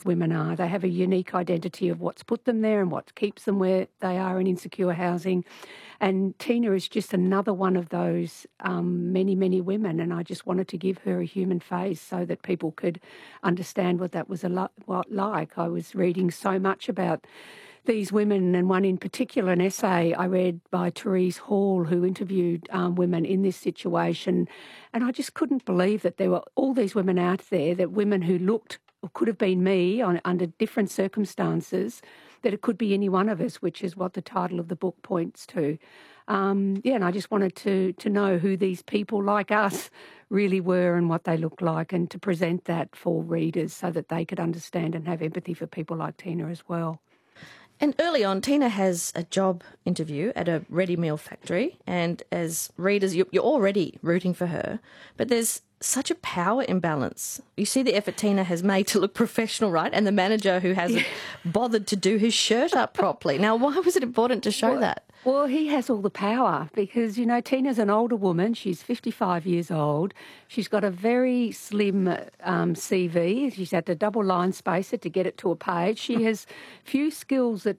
women are. They have a unique identity of what's put them there and what keeps them where they are in insecure housing. And Tina is just another one of those many, many women. And I just wanted to give her a human face so that people could understand what that was like. I was reading so much about these women, and one in particular, an essay I read by Therese Hall, who interviewed women in this situation. And I just couldn't believe that there were all these women out there, that women who looked or could have been me under different circumstances, that it could be any one of us, which is what the title of the book points to. And I just wanted to know who these people like us really were and what they looked like, and to present that for readers so that they could understand and have empathy for people like Tina as well. And early on, Tina has a job interview at a ready meal factory, and as readers, you're already rooting for her, but there's such a power imbalance. You see the effort Tina has made to look professional, right? And the manager who hasn't bothered to do his shirt up properly. Now, why was it important to show that? Well, he has all the power because, Tina's an older woman. She's 55 years old. She's got a very slim CV. She's had to double line space it to get it to a page. She has few skills that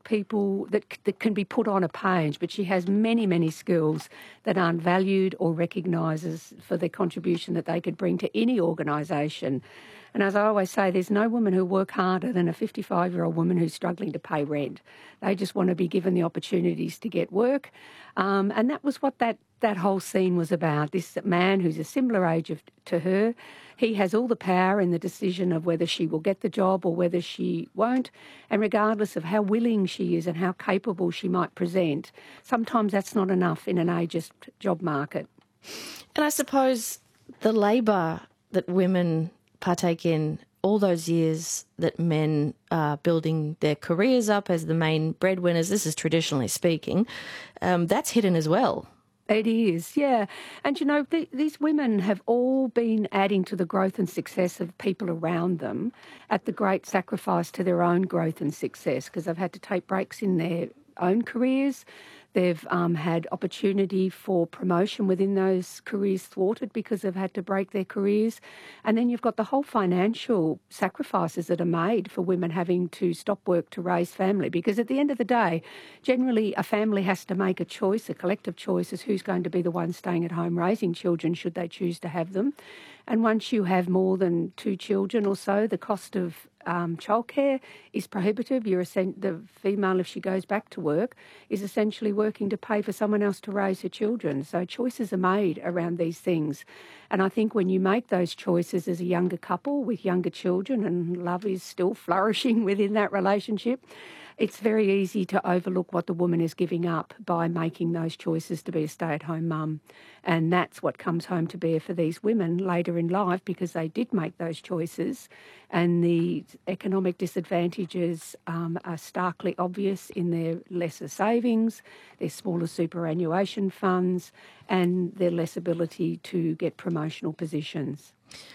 can be put on a page, but she has many, many skills that aren't valued or recognised for their contribution that they could bring to any organisation. And as I always say, there's no woman who work harder than a 55-year-old woman who's struggling to pay rent. They just want to be given the opportunities to get work. And that was what that whole scene was about. This man who's a similar age to her, he has all the power in the decision of whether she will get the job or whether she won't. And regardless of how willing she is and how capable she might present, sometimes that's not enough in an ageist job market. And I suppose the labour that women partake in, all those years that men are building their careers up as the main breadwinners, this is traditionally speaking, that's hidden as well. It is, yeah. And, these women have all been adding to the growth and success of people around them at the great sacrifice to their own growth and success, because they've had to take breaks in their own careers. They've had opportunity for promotion within those careers thwarted because they've had to break their careers. And then you've got the whole financial sacrifices that are made for women having to stop work to raise family, because at the end of the day, generally a family has to make a choice, a collective choice as who's going to be the one staying at home raising children should they choose to have them. And once you have more than 2 children or so, the cost of childcare is prohibitive. The female, if she goes back to work, is essentially working to pay for someone else to raise her children. So choices are made around these things. And I think when you make those choices as a younger couple with younger children, and love is still flourishing within that relationship, it's very easy to overlook what the woman is giving up by making those choices to be a stay-at-home mum. And that's what comes home to bear for these women later in life, because they did make those choices, and the economic disadvantages are starkly obvious in their lesser savings, their smaller superannuation funds, and their less ability to get promotional positions.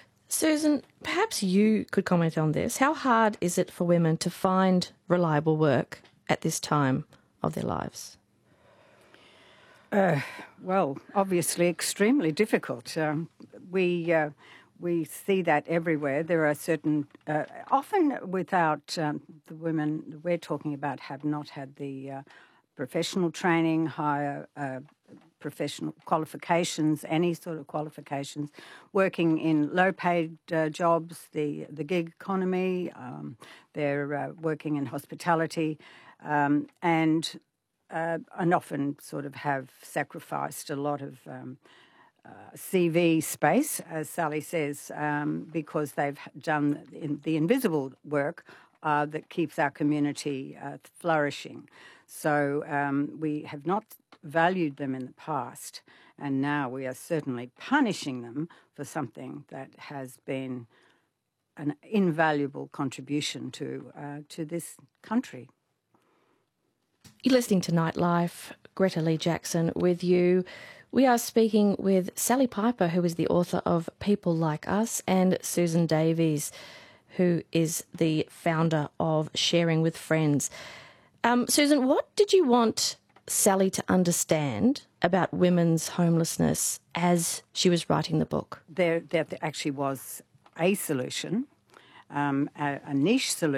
Susan, perhaps you could comment on this. How hard is it for women to find reliable work at this time of their lives? Well, obviously extremely difficult. We see that everywhere. There are certain, often without the women we're talking about have not had the professional training, higher professional qualifications, any sort of qualifications, working in low-paid jobs, the gig economy, they're working in hospitality, and often sort of have sacrificed a lot of CV space, as Sally says, because they've done the invisible work that keeps our community flourishing. So we have not valued them in the past, and now we are certainly punishing them for something that has been an invaluable contribution to this country. You're listening to Nightlife. Greta Lee Jackson with you. We are speaking with Sally Piper, who is the author of People Like Us, and Susan Davies, who is the founder of Sharing with Friends. Susan, what did you want Sally to understand about women's homelessness as she was writing the book? There actually was a solution, a niche solution.